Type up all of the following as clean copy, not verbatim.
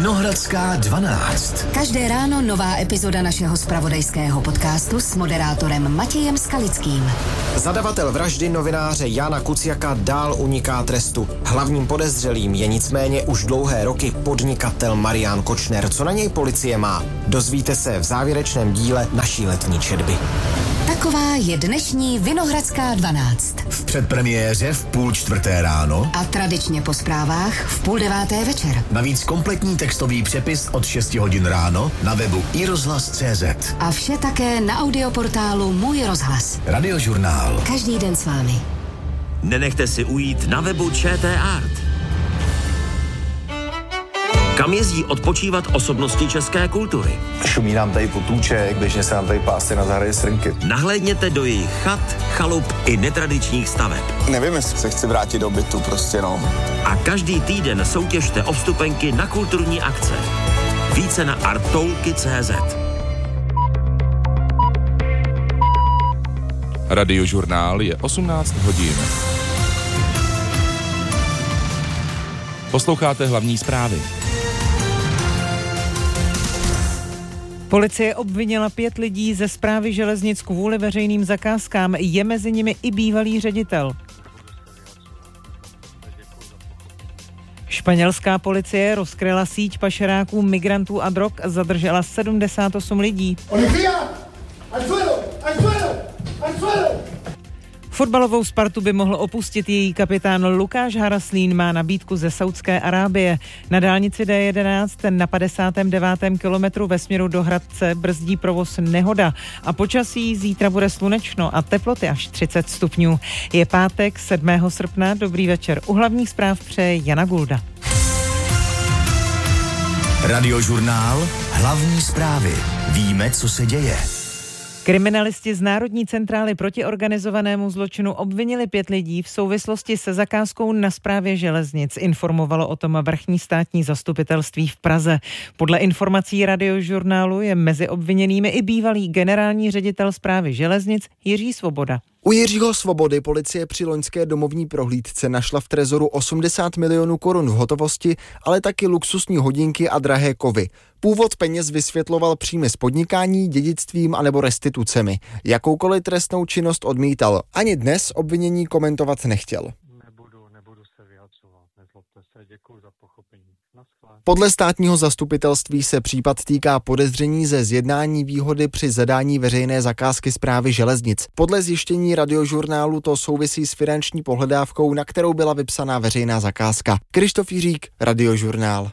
Vinohradská 12. Každé ráno nová epizoda našeho zpravodajského podcastu s moderátorem Matějem Skalickým. Zadavatel vraždy novináře Jana Kuciaka dál uniká trestu. Hlavním podezřelým je nicméně už dlouhé roky podnikatel Marián Kočner. Co na něj policie má? Dozvíte se v závěrečném díle naší letní četby. Taková je dnešní Vinohradská 12. V předpremiéře v 3:30 ráno a tradičně po zprávách v 8:30 večer. Navíc kompletní textový přepis od 6 hodin ráno na webu iRozhlas.cz. A vše také na audioportálu Můj rozhlas. Radiožurnál. Každý den s vámi. Nenechte si ujít na webu ČT Art. Kam jezdí odpočívat osobnosti české kultury? Šumí nám tady potůček, běžně se nám tady pásy na zahradě srnky. Nahlédněte do jejich chat, chalup i netradičních staveb. Nevím, jestli se chci vrátit do bytu, prostě no. A každý týden soutěžte o vstupenky na kulturní akce. Více na arttoulky.cz. Radiožurnál je 18 hodin. Posloucháte hlavní zprávy. Policie obvinila 5 lidí ze Správy železnic kvůli veřejným zakázkám. Je mezi nimi i bývalý ředitel. Španělská policie rozkryla síť pašeráků, migrantů a drog, zadržela 78 lidí. Fotbalovou Spartu by mohl opustit její kapitán Lukáš Haraslín, má nabídku ze Saudské Arábie. Na dálnici D11 na 59. kilometru ve směru do Hradce brzdí provoz nehoda a počasí zítra bude slunečno a teploty až 30 stupňů. Je pátek 7. srpna, dobrý večer. U hlavních zpráv přeje Jana Gulda. Radiožurnál, hlavní zprávy. Víme, co se děje. Kriminalisti z Národní centrály proti organizovanému zločinu obvinili 5 lidí v souvislosti se zakázkou na Správě železnic. Informovalo o tom vrchní státní zastupitelství v Praze. Podle informací Radiožurnálu je mezi obviněnými i bývalý generální ředitel Správy železnic Jiří Svoboda. U Jiřího Svobody policie při loňské domovní prohlídce našla v trezoru 80 milionů korun v hotovosti, ale taky luxusní hodinky a drahé kovy. Původ peněz vysvětloval příjmy z podnikání, dědictvím anebo restitucemi. Jakoukoliv trestnou činnost odmítal. Ani dnes obvinění komentovat nechtěl. Nebudu se vyjadřovat. Nezlobte se, děkuji za pochopení. Podle státního zastupitelství se případ týká podezření ze zjednání výhody při zadání veřejné zakázky Správy železnic. Podle zjištění Radiožurnálu to souvisí s finanční pohledávkou, na kterou byla vypsaná veřejná zakázka. Krištof Jiřík, Radiožurnál.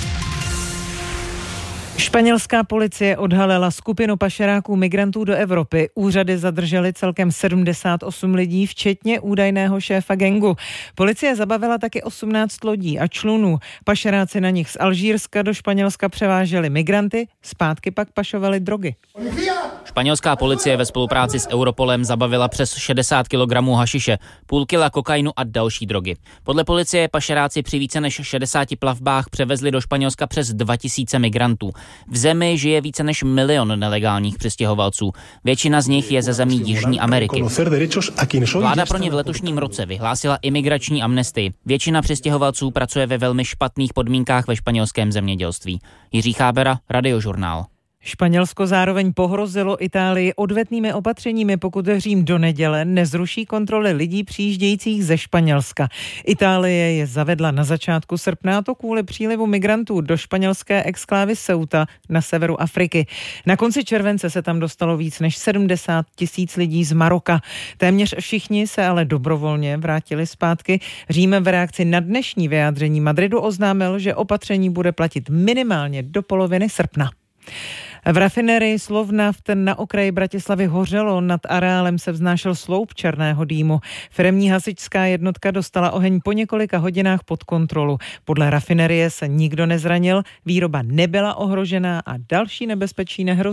Španělská policie odhalila skupinu pašeráků migrantů do Evropy. Úřady zadržely celkem 78 lidí, včetně údajného šéfa gangu. Policie zabavila taky 18 lodí a člunů. Pašeráci na nich z Alžírska do Španělska převáželi migranty, zpátky pak pašovali drogy. Španělská policie ve spolupráci s Europolem zabavila přes 60 kg hašiše, půl kila kokainu a další drogy. Podle policie pašeráci při více než 60 plavbách převezli do Španělska přes 2000 migrantů. V zemi žije více než 1 milion nelegálních přistěhovalců. Většina z nich je ze zemí Jižní Ameriky. Vláda pro ně v letošním roce vyhlásila imigrační amnestii. Většina přistěhovalců pracuje ve velmi špatných podmínkách ve španělském zemědělství. Jiří Chábera, Radiožurnál. Španělsko zároveň pohrozilo Itálii odvetnými opatřeními, pokud Řím do neděle nezruší kontroly lidí přijíždějících ze Španělska. Itálie je zavedla na začátku srpna, a to kvůli přílivu migrantů do španělské exklávy Ceuta na severu Afriky. Na konci července se tam dostalo víc než 70 000 lidí z Maroka. Téměř všichni se ale dobrovolně vrátili zpátky. Řím v reakci na dnešní vyjádření Madridu oznámil, že opatření bude platit minimálně do poloviny srpna. V rafinerii Slovnaft na okraji Bratislavy hořelo, nad areálem se vznášel sloup černého dýmu. Firemní hasičská jednotka dostala oheň po několika hodinách pod kontrolu. Podle rafinerie se nikdo nezranil, výroba nebyla ohrožená a další nebezpečí nehrozí.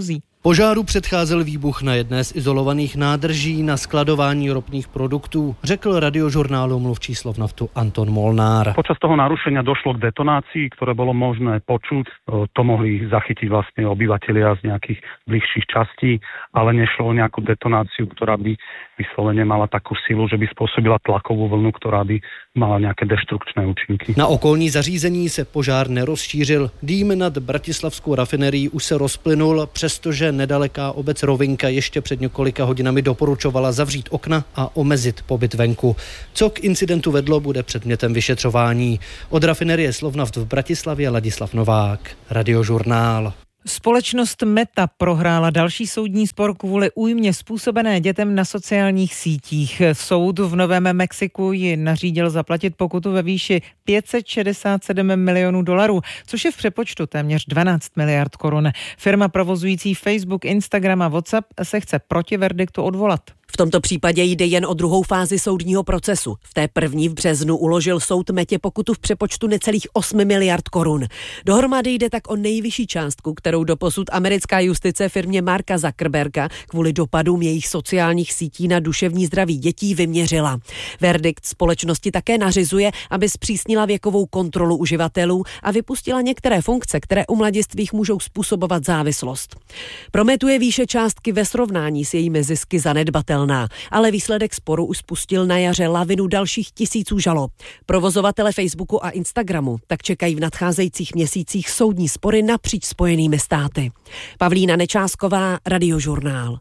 Požáru předcházel výbuch na jedné z izolovaných nádrží na skladování ropných produktů, řekl Radiožurnálu mluvčí Slovnaftu Anton Molnár. Počas toho narušenia došlo k detonácii, ktoré bolo možné počuť. To mohli zachytiť vlastne obyvatelia z nejakých bližších častí, ale nešlo o nejakú detonáciu, ktorá by vyslovene mala takú silu, že by spôsobila tlakovú vlnu, ktorá by mala nejaké deštrukčné účinky. Na okolní zařízení se požár nerozšířil. Dým nad bratislavskou rafinerií už se rozplynul, přestože nedaleká obec Rovinka ještě před několika hodinami doporučovala zavřít okna a omezit pobyt venku. Co k incidentu vedlo, bude předmětem vyšetřování. Od rafinerie Slovnaft v Bratislavě Ladislav Novák, Radiožurnál. Společnost Meta prohrála další soudní spor kvůli újmě způsobené dětem na sociálních sítích. Soud v Novém Mexiku ji nařídil zaplatit pokutu ve výši $567 milionů, což je v přepočtu téměř 12 miliard korun. Firma provozující Facebook, Instagram a WhatsApp se chce proti verdiktu odvolat. V tomto případě jde jen o druhou fázi soudního procesu. V té první v březnu uložil soud Metě pokutu v přepočtu necelých 8 miliard korun. Dohromady jde tak o nejvyšší částku, kterou doposud americká justice firmě Marka Zuckerberga kvůli dopadům jejich sociálních sítí na duševní zdraví dětí vyměřila. Verdikt společnosti také nařizuje, aby zpřísnila věkovou kontrolu uživatelů a vypustila některé funkce, které u mladistvých můžou způsobovat závislost. Pro Metu je výše částky ve srovnání s jejími zisky zanedbatelná. Ale výsledek sporu už spustil na jaře lavinu dalších tisíců žalob. Provozovatele Facebooku a Instagramu tak čekají v nadcházejících měsících soudní spory napříč Spojenými státy. Pavlína Nečásková, Radiožurnál.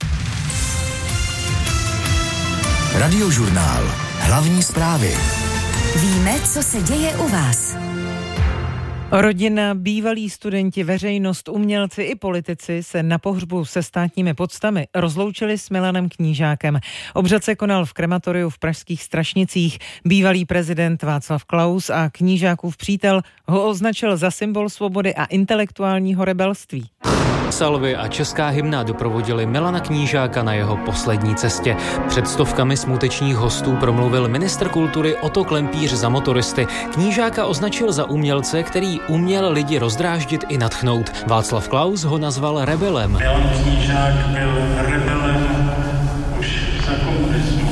Radiožurnál. Hlavní zprávy. Víme, co se děje u vás. Rodina, bývalí studenti, veřejnost, umělci i politici se na pohřbu se státními poctami rozloučili s Milanem Knížákem. Obřad se konal v krematoriu v pražských Strašnicích. Bývalý prezident Václav Klaus a Knížákův přítel ho označil za symbol svobody a intelektuálního rebelství. Salvy a česká hymna doprovodili Milana Knížáka na jeho poslední cestě. Před stovkami smutečných hostů promluvil ministr kultury Otto Klempíř za motoristy. Knížáka označil za umělce, který uměl lidi rozdráždit i nadchnout. Václav Klaus ho nazval rebelem. Milan Knížák byl rebelem už za komunismu.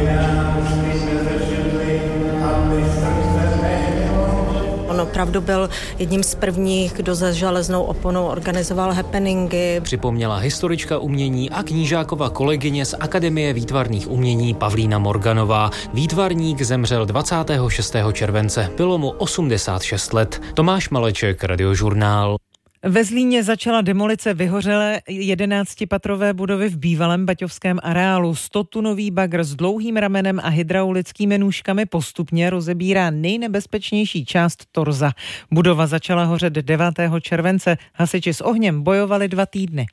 On opravdu byl jedním z prvních, kdo za železnou oponou organizoval happeningy. Připomněla historička umění a Knížákova kolegyně z Akademie výtvarných umění Pavlína Morganová. Výtvarník zemřel 26. července. Bylo mu 86 let. Tomáš Maleček, Radiožurnál. Ve Zlíně začala demolice vyhořelé 11patrové budovy v bývalém baťovském areálu. 100tunový bagr s dlouhým ramenem a hydraulickými nůžkami postupně rozebírá nejnebezpečnější část torza. Budova začala hořet 9. července. Hasiči s ohněm bojovali 2 týdny.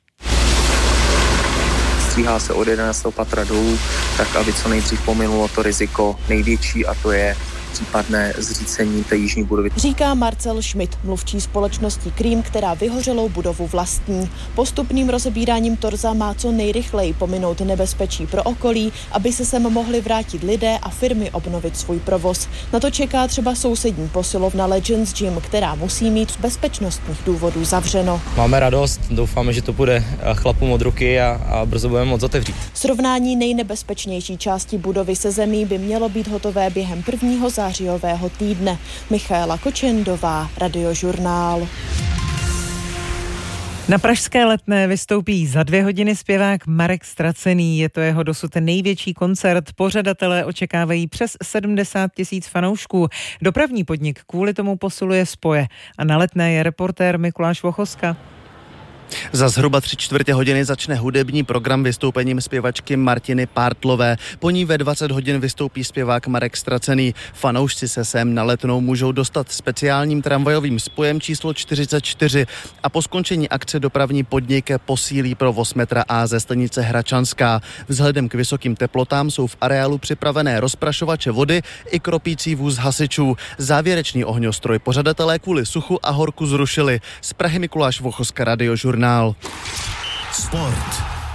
Stříhá se od 11. patra dolů, tak aby co nejdřív pominulo to riziko největší, a to je případné zřícení té jižní budovy. Říká Marcel Schmidt, mluvčí společnosti Krím, která vyhořelou budovu vlastní. Postupným rozebíráním torza má co nejrychleji pominout nebezpečí pro okolí, aby se sem mohli vrátit lidé a firmy obnovit svůj provoz. Na to čeká třeba sousední posilovna Legends Gym, která musí mít z bezpečnostních důvodů zavřeno. Máme radost, doufáme, že to půjde chlapům od ruky a brzo budeme moct otevřít. Srovnání nejnebezpečnější části budovy se zemí by mělo být hotové během 1. zářijového týdne. Michaela Kočendová, Radiožurnál. Na pražské Letné vystoupí za 2 hodiny zpěvák Marek Stracený. Je to jeho dosud největší koncert. Pořadatelé očekávají přes 70 000 fanoušků. Dopravní podnik kvůli tomu posiluje spoje. A na Letné je reportér Mikuláš Vochoska. Za zhruba 3/4 hodiny začne hudební program vystoupením zpěvačky Martiny Pártlové. Po ní ve 20 hodin vystoupí zpěvák Marek Stracený. Fanoušci se sem na Letnou můžou dostat speciálním tramvajovým spojem číslo 44 a po skončení akce dopravní podnik posílí provoz metra A ze stanice Hračanská. Vzhledem k vysokým teplotám jsou v areálu připravené rozprašovače vody i kropící vůz hasičů. Závěrečný ohňostroj pořadatelé kvůli suchu a horku zrušili. Z Prahy Mikuláš Vochoska, Radiožurnál. Sport.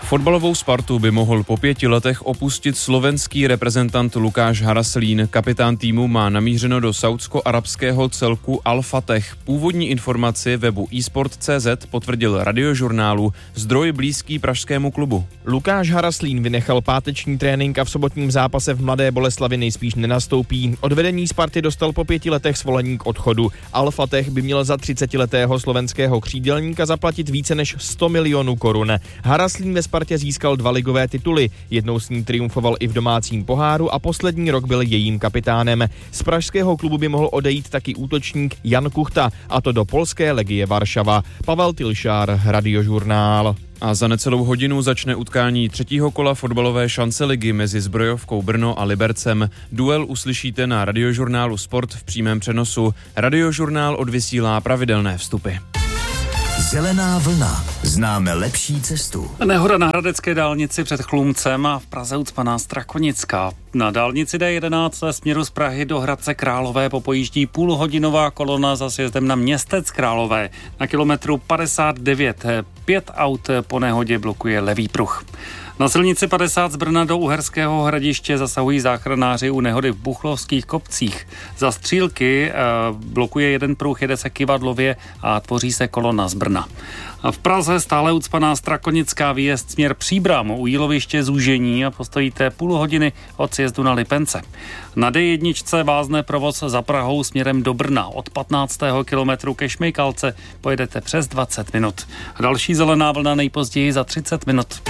Fotbalovou Spartu by mohl po 5 letech opustit slovenský reprezentant Lukáš Haraslín. Kapitán týmu má namířeno do saúdsko-arabského celku Al-Fateh. Původní informaci webu eSport.cz potvrdil Radiožurnálu zdroj blízký pražskému klubu. Lukáš Haraslín vynechal páteční trénink a v sobotním zápase v Mladé Boleslavi nejspíš nenastoupí. Od vedení Sparty dostal po 5 letech svolení k odchodu. Al-Fateh by měl za 30letého slovenského křídelníka zaplatit více než 100 milionů korun. Haraslín ve Spartě získal 2 ligové tituly. Jednou s ním triumfoval i v domácím poháru a poslední rok byl jejím kapitánem. Z pražského klubu by mohl odejít taky útočník Jan Kuchta, a to do polské Legie Varšava. Pavel Tilšár, Radiožurnál. A za necelou hodinu začne utkání 3. kola fotbalové šance ligy mezi Zbrojovkou Brno a Libercem. Duel uslyšíte na Radiožurnálu Sport v přímém přenosu. Radiožurnál odvysílá pravidelné vstupy. Zelená vlna. Známe lepší cestu. Nehoda na hradecké dálnici před Chlumcem a v Praze ucpaná Strakonická. Na dálnici D11 ve směru z Prahy do Hradce Králové popojíždí půlhodinová kolona za sjezdem na Městec Králové. Na kilometru 59 5 aut po nehodě blokuje levý pruh. Na silnici 50 z Brna do Uherského Hradiště zasahují záchranáři u nehody v Buchlovských kopcích. Za Střílky blokuje jeden pruh, jede se kyvadlově a tvoří se kolona z Brna. A v Praze stále ucpaná Strakonická, výjezd směr Příbram, u jíloviště zúžení a postojíte půl hodiny od sjezdu na Lipence. Na D1 vázne provoz za Prahou směrem do Brna. Od 15. kilometru ke Šmejkalce pojedete přes 20 minut. Další zelená vlna nejpozději za 30 minut.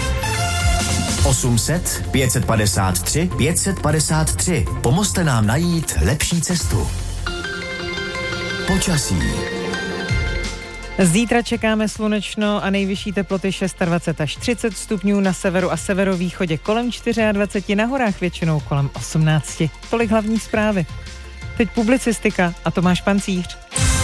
800 553 553. Pomozte nám najít lepší cestu. Počasí. Zítra čekáme slunečno a nejvyšší teploty 26 až 30 stupňů, na severu a severovýchodě kolem 24, na horách většinou kolem 18. Tolik hlavní zprávy. Teď publicistika a Tomáš Pancíř.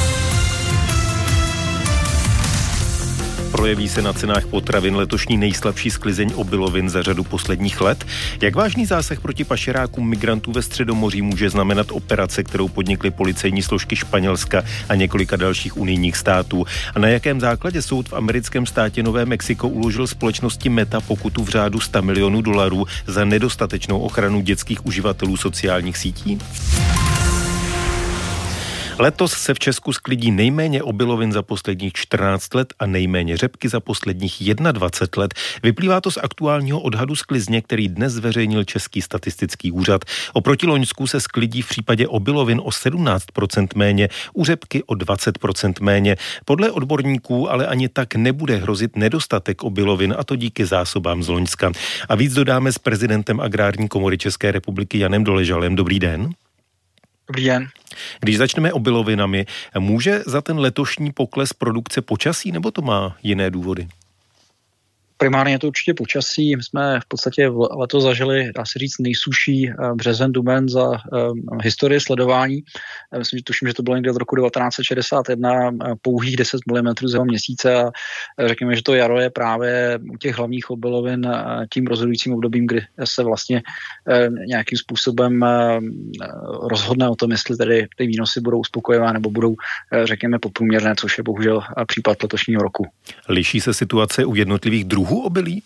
Projeví se na cenách potravin letošní nejslabší sklizeň obilovin za řadu posledních let. Jak vážný zásah proti pašerákům migrantů ve Středomoří může znamenat operace, kterou podnikly policejní složky Španělska a několika dalších unijních států? A na jakém základě soud v americkém státě Nové Mexiko uložil společnosti Meta pokutu v řádu $100 milionů za nedostatečnou ochranu dětských uživatelů sociálních sítí? Letos se v Česku sklidí nejméně obilovin za posledních 14 let a nejméně řepky za posledních 21 let. Vyplývá to z aktuálního odhadu sklizně, který dnes zveřejnil Český statistický úřad. Oproti loňsku se sklidí v případě obilovin o 17% méně, u řepky o 20% méně. Podle odborníků ale ani tak nebude hrozit nedostatek obilovin, a to díky zásobám z loňska. A víc dodáme s prezidentem Agrární komory České republiky Janem Doležalem. Dobrý den. Dobrý den. Když začneme obilovinami, může za ten letošní pokles produkce počasí, nebo to má jiné důvody? Primárně je to určitě počasí. My jsme v podstatě letos zažili, dá se říct, nejsušší březen, duben za historii sledování. Myslím, že tuším, že to bylo někde od roku 1961, pouhých 10 mm za měsíce, a řekněme, že to jaro je právě u těch hlavních obilovin tím rozhodujícím obdobím, kdy se vlastně nějakým způsobem rozhodne o tom, jestli tedy ty výnosy budou uspokojivé nebo budou, řekněme, podprůměrné, což je bohužel případ letošního roku. Liší se situace u jednotlivých druhů obilí?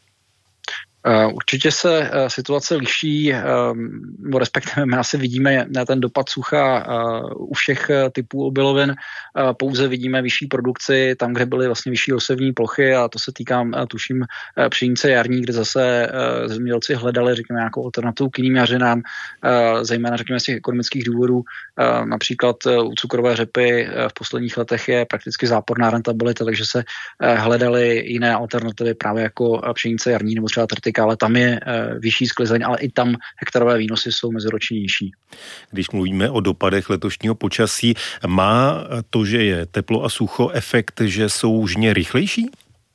Určitě se situace liší, respektive my asi vidíme ten dopad sucha u všech typů obilovin, pouze vidíme vyšší produkci tam, kde byly vlastně vyšší osevní plochy, a to se týká, tuším, pšenice jarní, kde zase zemědělci hledali, řekněme, nějakou alternativu k jiným jařinám, zejména, řekněme, z těch ekonomických důvodů. Například u cukrové řepy v posledních letech je prakticky záporná rentabilita, takže se hledaly jiné alternativy právě jako pšenice jarní nebo třeba trty, ale tam je vyšší sklizeň, ale i tam hektarové výnosy jsou meziročně nižší. Když mluvíme o dopadech letošního počasí, má to, že je teplo a sucho, efekt, že jsou žně rychlejší?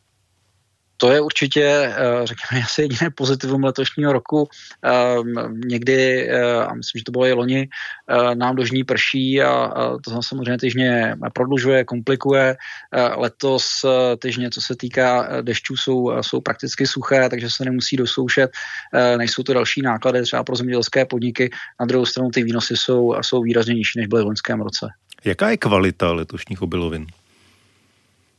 To je určitě, řekněme, asi jediné pozitivum letošního roku. Někdy, a myslím, že to bylo i loni, nám do žní prší a to samozřejmě ty žně prodlužuje, komplikuje. Letos ty žně, co se týká dešťů, jsou prakticky suché, takže se nemusí dosoušet. Nejsou to další náklady třeba pro zemědělské podniky. Na druhou stranu ty výnosy jsou výrazně nižší, než byly v loňském roce. Jaká je kvalita letošních obilovin?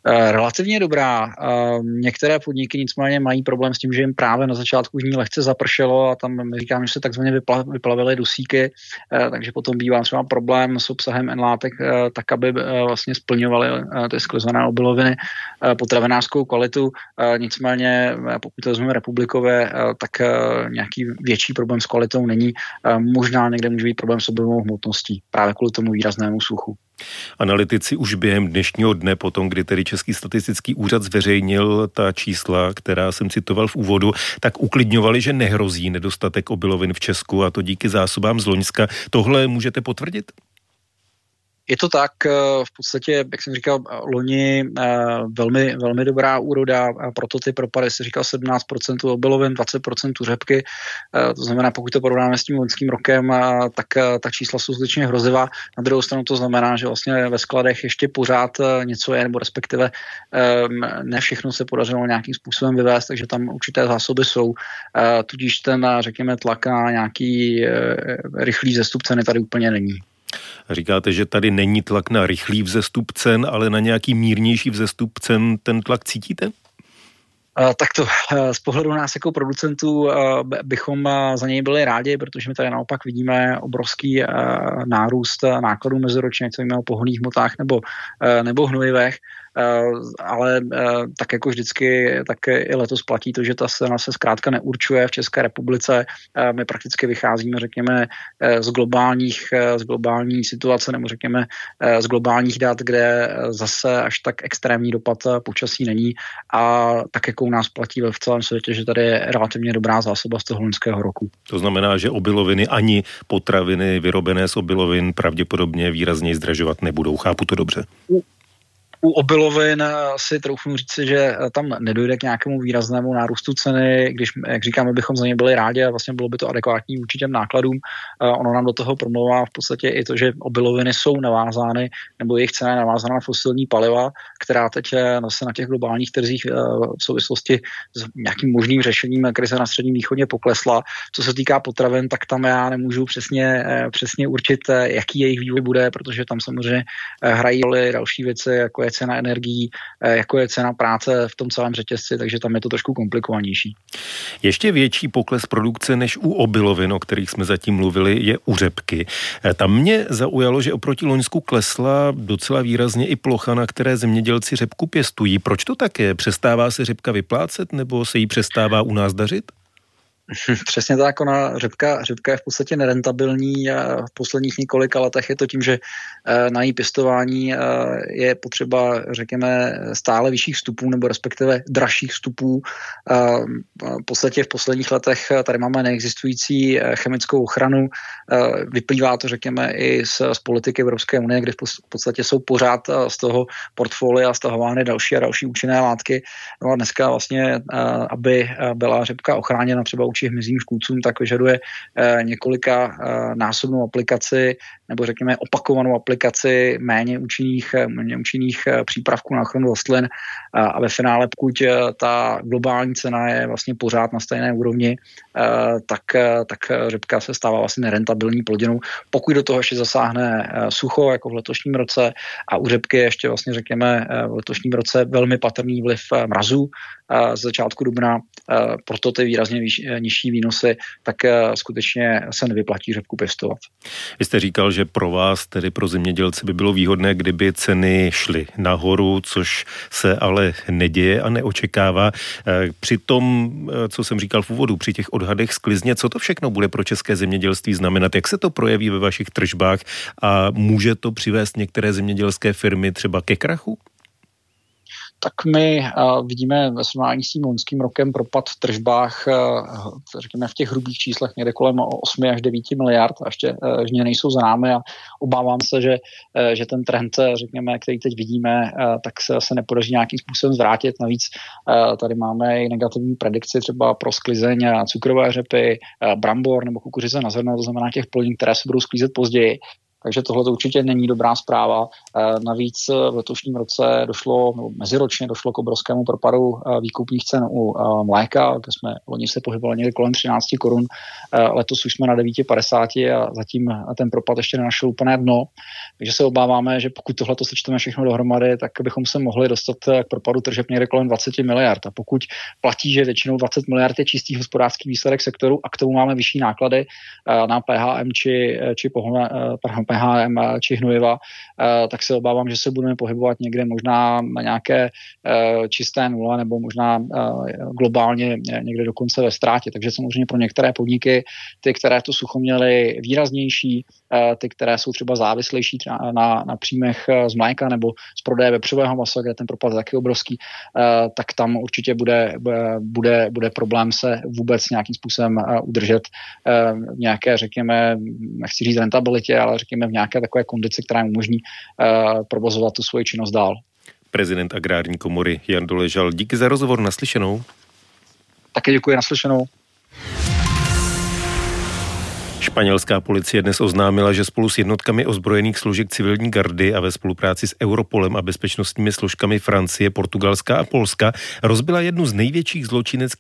Relativně dobrá. Některé podniky nicméně mají problém s tím, že jim právě na začátku ní lehce zapršelo a tam my říkáme, že se takzvaně vyplavily dusíky, takže potom bývá třeba problém s obsahem N-látek, tak aby vlastně splňovaly ty sklizené obiloviny potravinářskou kvalitu. Nicméně, pokud to vezmeme republikově, tak nějaký větší problém s kvalitou není. Možná někde může být problém s obilovou hmotností, právě kvůli tomu výraznému suchu. Analytici už během dnešního dne, potom, kdy tedy Český statistický úřad zveřejnil ta čísla, která jsem citoval v úvodu, tak uklidňovali, že nehrozí nedostatek obilovin v Česku, a to díky zásobám z loňska. Tohle můžete potvrdit? Je to tak, v podstatě, jak jsem říkal, loni velmi, velmi dobrá úroda, a proto ty propady se říkal 17% obilovin, 20% řepky, to znamená, pokud to porovnáme s tím loňským rokem, tak ta čísla jsou skutečně hrozivá. Na druhou stranu to znamená, že vlastně ve skladech ještě pořád něco je, nebo respektive ne všechno se podařilo nějakým způsobem vyvést, takže tam určité zásoby jsou, tudíž ten, řekněme, tlak na nějaký rychlý vzestup ceny tady úplně není. Říkáte, že tady není tlak na rychlý vzestup cen, ale na nějaký mírnější vzestup cen ten tlak cítíte? Tak to z pohledu nás jako producentů bychom za něj byli rádi, protože my tady naopak vidíme obrovský nárůst nákladů meziročně, co víme o pohonných hmotách nebo hnojivech. Ale tak jako vždycky, tak i letos platí to, že ta cena se zkrátka neurčuje v České republice. My prakticky vycházíme, řekněme, z globální situace, nebo řekněme z globálních dat, kde zase až tak extrémní dopad počasí není, a tak jako u nás platí v celém světě, že tady je relativně dobrá zásoba z toho loňského roku. To znamená, že obiloviny ani potraviny vyrobené z obilovin pravděpodobně výrazně zdražovat nebudou. Chápu to dobře? U obilovin si troufnu říci, že tam nedojde k nějakému výraznému nárůstu ceny, když, jak říkáme, bychom za ně byli rádi a vlastně bylo by to adekvátní vůči těm nákladům. Ono nám do toho promlouvá v podstatě i to, že obiloviny jsou navázány, nebo jejich cena je navázána na fosilní paliva, která teď se na těch globálních trzích v souvislosti s nějakým možným řešením krize na Středním východě poklesla. Co se týká potravin, tak tam já nemůžu přesně určit, jaký jejich vývoj bude, protože tam samozřejmě hrají roli další věci, jako je cena energií, jako je cena práce v tom celém řetězci, takže tam je to trošku komplikovanější. Ještě větší pokles produkce než u obilovin, o kterých jsme zatím mluvili, je u řepky. Tam mě zaujalo, že oproti loňsku klesla docela výrazně i plocha, na které zemědělci řepku pěstují. Proč to tak je? Přestává se řepka vyplácet, nebo se jí přestává u nás dařit? Přesně tak, řepka je v podstatě nerentabilní a v posledních několika letech je to tím, že na její pěstování je potřeba, řekněme, stále vyšších vstupů nebo respektive dražších vstupů. V podstatě v posledních letech tady máme neexistující chemickou ochranu. Vyplývá to, řekněme, i z politiky Evropské unie, kde v podstatě jsou pořád z toho portfolia stahovány další a další účinné látky. No a dneska vlastně, aby byla řepka ochráněna třeba hmyzím škůdcům, tak vyžaduje několika násobnou aplikaci nebo řekněme opakovanou aplikaci méně účinných přípravků na ochranu rostlin, a ve finále, pokud ta globální cena je vlastně pořád na stejné úrovni, tak řepka se stává vlastně nerentabilní plodinou. Pokud do toho ještě zasáhne sucho, jako v letošním roce, a u řepky ještě vlastně řekněme v letošním roce velmi patrný vliv mrazů z začátku dubna, proto ty výrazně nižší výnosy, tak skutečně se nevyplatí řepku pěstovat. Vy jste říkal, že pro vás, tedy pro zemědělce, by bylo výhodné, kdyby ceny šly nahoru, což se ale neděje a neočekává. Při tom, co jsem říkal v úvodu, při těch odhadech sklizně, co to všechno bude pro české zemědělství znamenat? Jak se to projeví ve vašich tržbách a může to přivést některé zemědělské firmy třeba ke krachu? Tak my vidíme ve srovnání s tím loňským rokem propad v tržbách, řekněme v těch hrubých číslech někde kolem 8 až 9 miliard, a ještě nejsou za námi, a obávám se, že ten trend, řekněme, který teď vidíme, tak se nepodaří nějakým způsobem zvrátit. Navíc tady máme i negativní predikci třeba pro sklizeň cukrové řepy, brambor nebo kukuřice na zrno, to znamená těch plodin, které se budou sklízet později. Takže tohle to určitě není dobrá zpráva. Navíc v letošním roce meziročně došlo k obrovskému propadu výkupních cen u mléka, kde jsme loni se pohybovali někde kolem 13 korun. Letos už jsme na 9,50 a zatím ten propad ještě nenašel úplné dno. Takže se obáváme, že pokud tohle to sečteme všechno dohromady, tak bychom se mohli dostat k propadu tržeb někde kolem 20 miliard. A pokud platí, že většinou 20 miliard je čistý hospodářský výsledek sektoru a k tomu máme vyšší náklady na PHM či hnojiva, tak se obávám, že se budeme pohybovat někde možná na nějaké čisté nule nebo možná globálně někde dokonce ve ztrátě. Takže samozřejmě pro některé podniky, ty, které to sucho měly výraznější, ty, které jsou třeba závislejší na příjmech z mléka nebo z prodeje vepřového masa, kde ten propad je taky obrovský, tak tam určitě bude problém se vůbec nějakým způsobem udržet v nějaké, řekněme, nechci říct rentabilitě, ale řekněme v nějaké takové kondici, která jim umožní provozovat tu svoji činnost dál. Prezident Agrární komory Jan Doležal, díky za rozhovor, naslyšenou. Také děkuji, naslyšenou. Španělská policie dnes oznámila, že spolu s jednotkami ozbrojených složek civilní gardy a ve spolupráci s Europolem a bezpečnostními složkami Francie, Portugalska a Polska rozbila jednu z největších zločineckých